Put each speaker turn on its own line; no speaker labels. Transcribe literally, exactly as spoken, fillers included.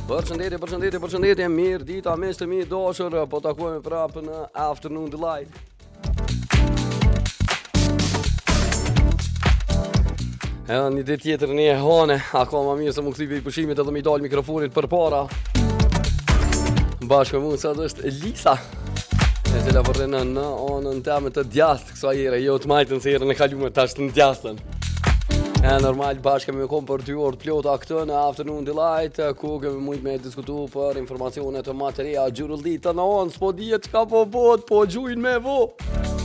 Përshëndetje, përshëndetje, përshëndetje, mirë dita, mes të mi dashur, po takojmë prapë në Afternoon Delight. Edhe një ditë tjetër një e hane, akoma mirë se më kthyi i pushimit edhe më i dal mikrofonit përpara. Bashkë me mua sot është Lisa, e cila vërtet në anën teme të djathtë kësaj here, jo të majtën se herën e kaluar tash të djathtën. E normal bashkë me kom për dy orë plota këtë në Afternoon Delight, ku kemi mujt me diskutu për informacione të materia gjurëllit të në onë, s'po dijet çka po bot, po gjujnë me vo.